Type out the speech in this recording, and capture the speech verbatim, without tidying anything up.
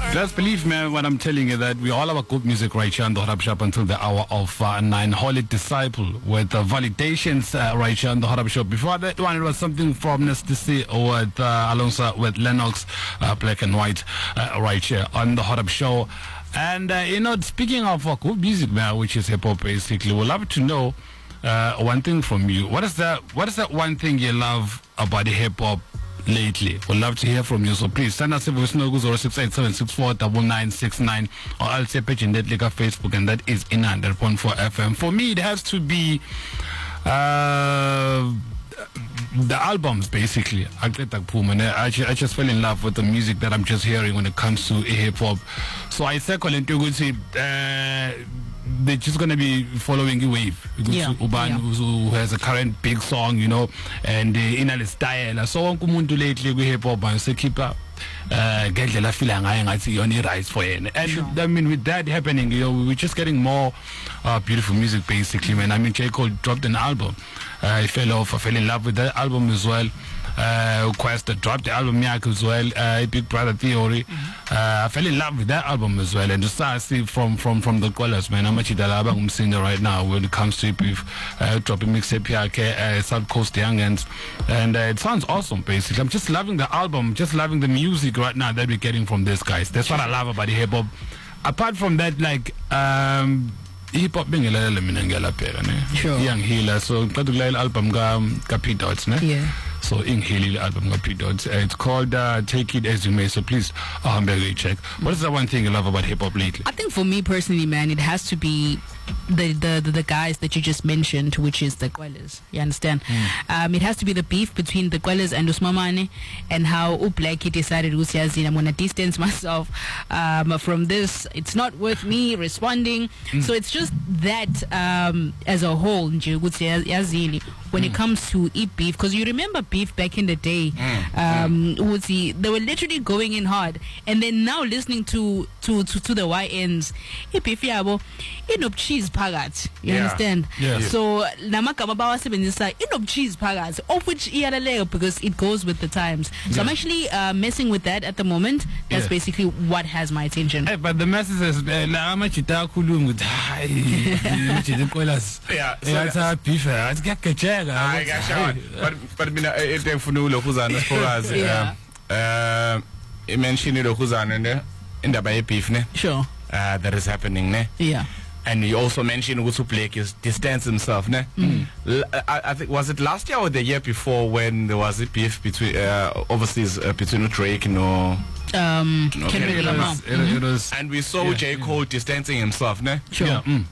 Just believe me when I'm telling you that we all have good music right here on the Hot Up Shop until the hour of uh, nine. Holy Disciple with uh, Validations uh, right here on the Hot Up Shop. Before that one, it was something from Nasty with uh, Alonso with Lennox, uh, Black and White, uh, right here on the Hot Up Show. And, uh, you know, speaking of uh, good music, man, which is hip-hop basically, we'll love to know uh, one thing from you. What is that, what is that one thing you love about the hip-hop lately? We'd love to hear from you, so please send us a voice note zero six eight seven six four nine nine six nine, or I'll say page in that Facebook, and that is in one hundred point four F M. For me, it has to be uh, the albums, basically. I, I just fell in love with the music that I'm just hearing when it comes to hip hop. So I circle into uh, they're just going to be following a wave. Yeah. Uban, Yeah. who has a current big song, you know, and uh, in a style. So umuntu lately with hip hop and say keep up. Uh, get the feeling I see only rise for it. And Sure. I mean, with that happening, you know, we're just getting more uh, beautiful music, basically, man. I mean, J. Cole dropped an album. Uh, I fell off, I fell in love with that album as well. Uh, Quest dropped the album Yak as well, uh, Big Brother Theory. Mm-hmm. uh, I fell in love with that album as well, and just start see from from from the Quellas, man. I'm actually the singer right now when it comes to beef, uh, dropping mixtape here, uh, South Coast Youngins, and uh, it sounds awesome. Basically, I'm just loving the album, just loving the music right now that we're getting from these guys. That's what I love about the hip hop. Apart from that, like um. hip hop being a little bit Sure. Young Healer, so particular album ka P Dots, ne? Yeah. So in Healer album ka P Dots. It's called uh, Take It As You May. So please, um, check. What is the one thing you love about hip hop lately? I think for me personally, man, it has to be the the, the, the guys that you just mentioned, which is the Quellas. You understand? Mm. Um, it has to be the beef between the Quellas and Usmamane, and how Ublaki decided, I'm going to distance myself um, from this. It's not worth me responding. Mm. So it's just that um, as a whole, when mm. it comes to eat beef, because you remember beef back in the day, mm. um, mm. they were literally going in hard, and then now listening to to to, to the Y Ns, beef yabo, inob cheese pagat. You Yeah. understand? Yeah. So namakama bawasebenzisa inob cheese pagat, of which iyalaleyo because it goes with the times. So Yeah. I'm actually uh, messing with that at the moment. That's Yeah. basically what has my attention. Hey, but the message is la machita kulungu. Yeah, so That's a beef. It's get kachega. I got shot. But but mina ete funu lokuzana spokazi. Yeah. Uh, I mentioned lokuzana ne indaba ye beef ne. Sure. Uh, that is happening ne. Yeah. And he also mentioned Ugusu Blake is distance himself ne. Mm. L- I, I think was it last year or the year before when there was a beef between uh, overseas uh, between Drake and no. Um, No, Kendrick Kendrick Lamar. Lamar. It was. And we saw Yeah, J. yeah. Cole distancing himself ne. Sure. Yeah. Mm.